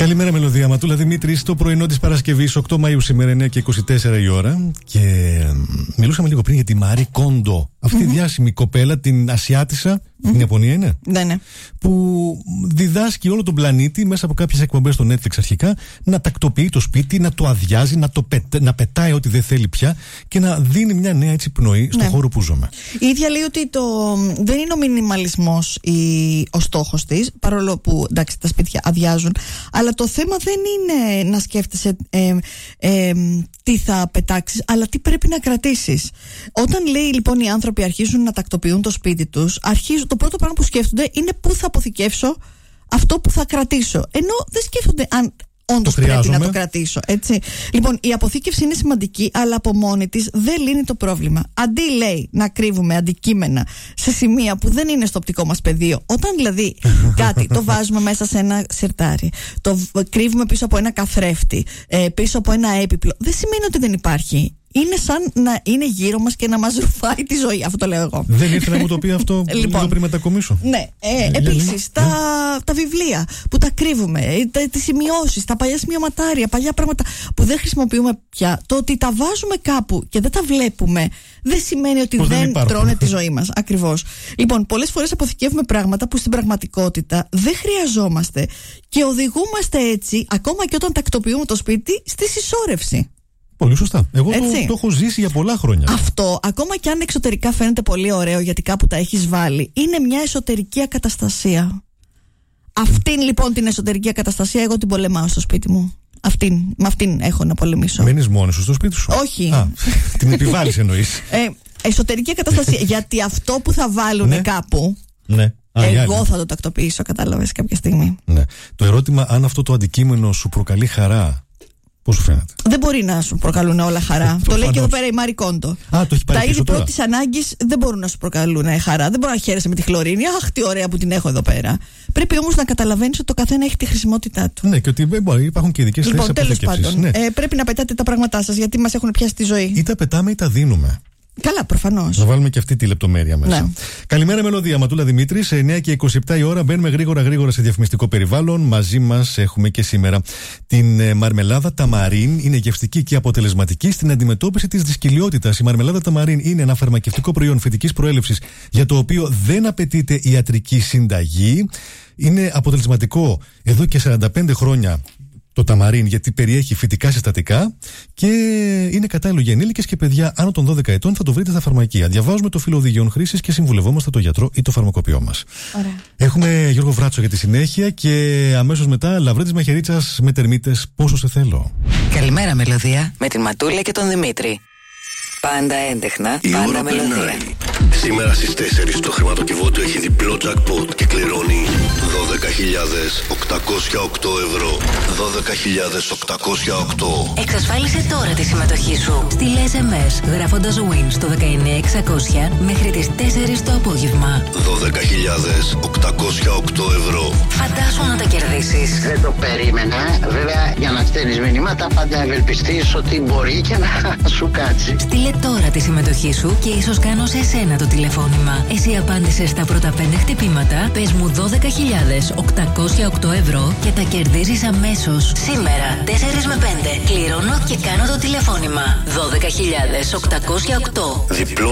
Καλημέρα, Μελωδία. Ματούλα Δημήτρη, στο πρωινό της Παρασκευής, 8 Μαΐου σήμερα, 9 και 24 η ώρα. Και μιλούσαμε λίγο πριν για τη Μάρι Κόντο. Αυτή η διάσημη κοπέλα, την Ασιάτισσα, στην Ιαπωνία είναι. Ναι. Που διδάσκει όλο τον πλανήτη μέσα από κάποιες εκπομπές στο Netflix αρχικά να τακτοποιεί το σπίτι, να το αδειάζει, να πετάει ό,τι δεν θέλει πια και να δίνει μια νέα έτσι πνοή στον χώρο που ζούμε. Η ίδια λέει ότι δεν είναι ο μινιμαλισμός ο στόχος της, παρόλο που εντάξει, τα σπίτια αδειάζουν, αλλά το θέμα δεν είναι να σκέφτεσαι τι θα πετάξεις, αλλά τι πρέπει να κρατήσεις. Όταν λέει λοιπόν οι άνθρωποι αρχίζουν να τακτοποιούν το σπίτι τους, το πρώτο πράγμα που σκέφτονται είναι πού θα αποθηκεύσω αυτό που θα κρατήσω. Ενώ δεν σκέφτονται αν όντως πρέπει να το κρατήσω. Έτσι. Λοιπόν, η αποθήκευση είναι σημαντική, αλλά από μόνη της δεν λύνει το πρόβλημα. Αντί, λέει, να κρύβουμε αντικείμενα σε σημεία που δεν είναι στο οπτικό μας πεδίο, όταν δηλαδή κάτι το βάζουμε μέσα σε ένα σιρτάρι, το κρύβουμε πίσω από ένα καθρέφτη, πίσω από ένα έπιπλο, δεν σημαίνει ότι δεν υπάρχει. Είναι σαν να είναι γύρω μας και να μας ρουφάει τη ζωή. Αυτό το λέω εγώ. Δεν ήρθε να μου το πει αυτό λίγο πριν μετακομίσω. Ναι. Επίσης, τα βιβλία που τα κρύβουμε, τις σημειώσεις, τα παλιά σημειωματάρια, παλιά πράγματα που δεν χρησιμοποιούμε πια. Το ότι τα βάζουμε κάπου και δεν τα βλέπουμε δεν σημαίνει ότι δεν τρώνε τη ζωή μας. Ακριβώς. Λοιπόν, πολλές φορές αποθηκεύουμε πράγματα που στην πραγματικότητα δεν χρειαζόμαστε και οδηγούμαστε έτσι, ακόμα και όταν τακτοποιούμε το σπίτι, στη συσσόρευση. Πολύ σωστά. Εγώ το έχω ζήσει για πολλά χρόνια. Αυτό, ακόμα και αν εξωτερικά φαίνεται πολύ ωραίο γιατί κάπου τα έχεις βάλει, είναι μια εσωτερική ακαταστασία. Αυτήν λοιπόν την εσωτερική ακαταστασία εγώ την πολεμάω στο σπίτι μου. Με αυτήν έχω να πολεμήσω. Μένεις μόνη σου στο σπίτι σου? Όχι. Την επιβάλλεις εννοείς? Εσωτερική ακαταστασία. Γιατί αυτό που θα βάλουν κάπου, εγώ θα το τακτοποιήσω, κατάλαβες, κάποια στιγμή. Ναι. Το ερώτημα αν αυτό το αντικείμενο σου προκαλεί χαρά, πώς σου φαίνεται? Δεν μπορεί να σου προκαλούν όλα χαρά. Το λέει και εδώ πέρα η Μάρι Κόντο. Το έχει πάρει τα πίσω είδη πρώτης ανάγκης δεν μπορούν να σου προκαλούν χαρά. Δεν μπορεί να χαίρεσαι με τη χλωρίνη. Αχ, τι ωραία που την έχω εδώ πέρα. Πρέπει όμως να καταλαβαίνεις ότι το καθένα έχει τη χρησιμότητά του. Ναι, και ότι υπάρχουν και ειδικές θέσεις αποθήκευσης. Ναι. Πρέπει να πετάτε τα πράγματά σας γιατί μας έχουν πιάσει τη ζωή. Ή τα πετάμε ή τα δίνουμε. Καλά, προφανώς. Να βάλουμε και αυτή τη λεπτομέρεια μέσα. Ναι. Καλημέρα, Μελωδία. Ματούλα Δημήτρη, σε 9 και 27 η ώρα. Μπαίνουμε γρήγορα σε διαφημιστικό περιβάλλον. Μαζί μας έχουμε και σήμερα την μαρμελάδα Ταμαρίν. Είναι γευστική και αποτελεσματική στην αντιμετώπιση της δυσκολιότητας. Η μαρμελάδα Ταμαρίν είναι ένα φαρμακευτικό προϊόν φυτικής προέλευσης για το οποίο δεν απαιτείται ιατρική συνταγή. Είναι αποτελεσματικό εδώ και 45 χρόνια. Το ταμαρίν, γιατί περιέχει φυτικά συστατικά και είναι κατάλληλο για ενήλικες και παιδιά άνω των 12 ετών. Θα το βρείτε στα φαρμακεία. Διαβάζουμε το φύλλο οδηγιών χρήσης και συμβουλευόμαστε τον γιατρό ή το φαρμακοποιό μας. Ωραία. Έχουμε Γιώργο Βράτσο για τη συνέχεια και αμέσως μετά Λαβρέντης Μαχαιρίτσας με τερμίτες. Πόσο σε θέλω. Καλημέρα, Μελωδία, με την Ματούλα και τον Δημήτρη. Πάντα έντεχνα, πάντα μελωδία. Σήμερα στις 4 το χρηματοκιβώτιο έχει διπλό jackpot και κληρώνει 12.808 ευρώ. 12.808. Εξασφάλισε τώρα τη συμμετοχή σου. Στείλε SMS γράφοντας WIN στο 19600 μέχρι τις 4 το απόγευμα. 12.808 ευρώ. Φαντάσου να τα κερδίσεις. Δεν το περίμενα. Βέβαια, για να στέλνεις μηνύματα πάντα ευελπιστείς ότι μπορεί και να σου κάτσει. Στείλε τώρα τη συμμετοχή σου και ίσως κάνω σε εσένα το τηλεφώνημα. Εσύ απάντησες στα πρώτα 5 χτυπήματα, πες μου 12.808 ευρώ και τα κερδίζεις αμέσως. Σήμερα, 4 με 5, κληρώνω και κάνω το τηλεφώνημα. 12.808. Διπλό